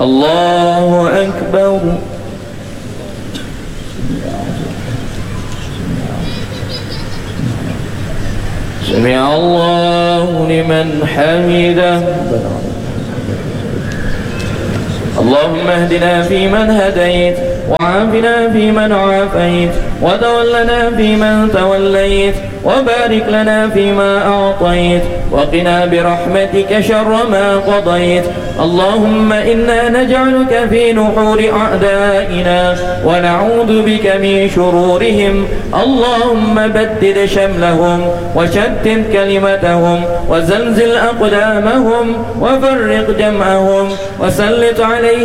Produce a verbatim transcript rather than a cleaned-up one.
الله أكبر. سمع الله لمن حمده. اللهم اهدنا فيمن هديت، وعافنا فيمن عافيت، وتولنا فيمن توليت، وبارك لنا فيما أعطيت، وقنا برحمتك شر ما قضيت. اللهم إنا نجعلك في نحور أعدائنا ونعوذ بك من شرورهم. اللهم بدد شملهم وشتت كلمتهم وزلزل أقدامهم وفرق جمعهم وسلط عليهم